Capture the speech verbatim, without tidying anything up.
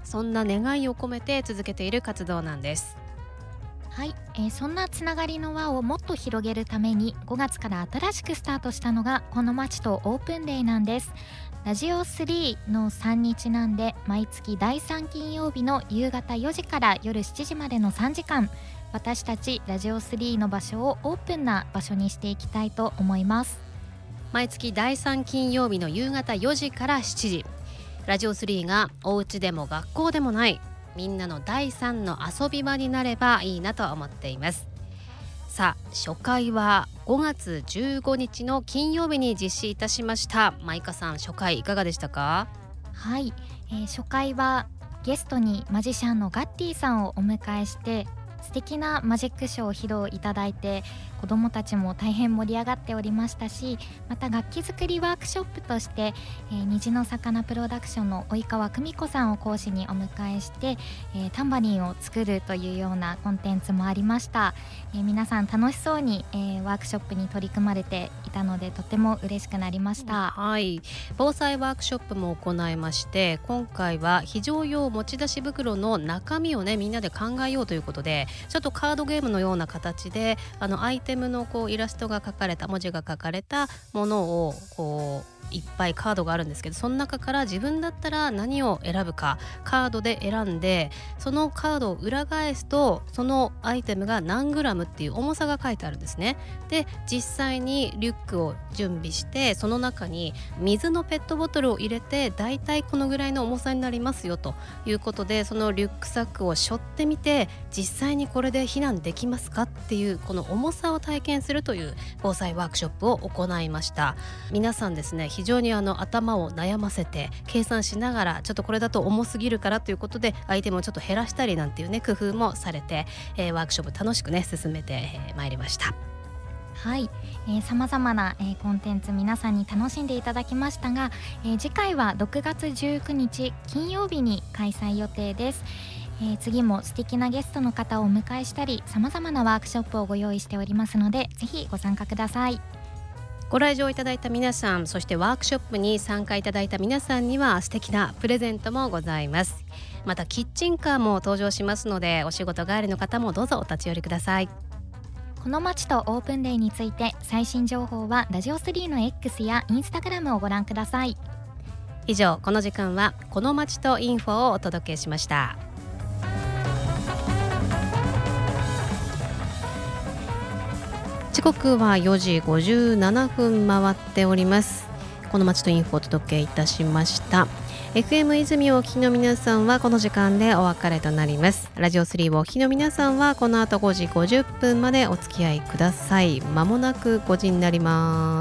そんな願いを込めて続けている活動なんです。 はい、えーそんなつながりの輪をもっと広げるためにごがつから新しくスタートしたのがこの街とオープンデーなんです。ラジオスリーのさんにちなんで、毎月だいさん金曜日の夕方よじから夜しちじまでのさんじかん、私たちラジオスリーの場所をオープンな場所にしていきたいと思います。 毎月だいさん金曜日の夕方よじからしちじ、ラジオスリーがお家でも学校でもないみんなのだいさんの遊び場になればいいなと思っています。さあ、初回はごがつじゅうごにちの金曜日に実施いたしました。マイカさん、初回いかがでしたか？ はい、えー初回はゲストにマジシャンのガッティさんをお迎えして、素敵なマジックショーを披露いただいて、子どもたちも大変盛り上がっておりましたし、また楽器作りワークショップとして、えー虹の魚プロダクションの及川久美子さんを講師にお迎えして、えータンバリンを作るというようなコンテンツもありました。えー皆さん楽しそうに、えーワークショップに取り組まれていたので、とても嬉しくなりました。 はい、防災ワークショップも行いまして、今回は非常用持ち出し袋の中身をねみんなで考えようということで、ちょっとカードゲームのような形であのアイテムのこうイラストが描かれた文字が書かれたものをこういっぱいカードがあるんですけど、その中から自分だったら何を選ぶかカードで選んで、そのカードを裏返すとそのアイテムが何グラムっていう重さが書いてあるんですね。で、実際にリュックを準備して、その中に水のペットボトルを入れて、だいたいこのぐらいの重さになりますよということで、そのリュックサックを背負ってみて、実際にこれで避難できますかっていうこの重さを体験するという防災ワークショップを行いました。皆さんですね、非常にあの頭を悩ませて計算しながら、ちょっとこれだと重すぎるからということでアイテムをちょっと減らしたりなんていうね工夫もされて、えーワークショップ楽しくね進めてえーまいりました。 はい、さまざまな、えーコンテンツ皆さんに楽しんでいただきましたが、えー次回はろくがつじゅうくにち金曜日に開催予定です。えー次も素敵なゲストの方をお迎えしたり、さまざまなワークショップをご用意しておりますので、ぜひご参加ください。 ご来場いただいた皆さん、そしてワークショップに参加いただいた皆さんには素敵なプレゼントもございます。またキッチンカーも登場しますので、お仕事帰りの方もどうぞお立ち寄りください。 この街とオープンデーについて最新情報はラジオスリーの X やインスタグラムをご覧ください。 以上、この時間はこの街とインフォをお届けしました。時刻はよじごじゅうななふん回っております。この街とインフォをお届けいたしました。 エフエム 泉をお聞きの皆さんはこの時間でお別れとなります。ラジオスリーをお聞きの皆さんはこの後ごじごじゅっぷんまでお付き合いください。まもなくごじになります。